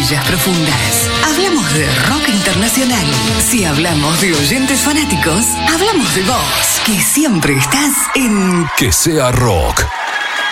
Semillas Profundas. Hablamos de rock internacional. Si hablamos de oyentes fanáticos, hablamos de vos, que siempre estás en Que sea rock.